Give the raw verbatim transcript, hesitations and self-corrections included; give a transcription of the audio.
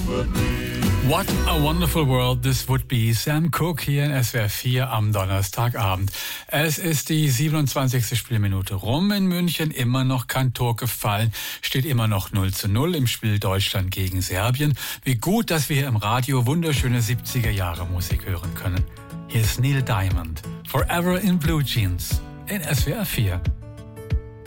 What a wonderful world this would be. Sam Cooke hier in S W R vier am Donnerstagabend. Es ist die siebenundzwanzigste Spielminute rum in München. Immer noch kein Tor gefallen. Steht immer noch null zu null im Spiel Deutschland gegen Serbien. Wie gut, dass wir hier im Radio wunderschöne siebziger Jahre Musik hören können. Hier ist Neil Diamond. Forever in Blue Jeans in S W R vier.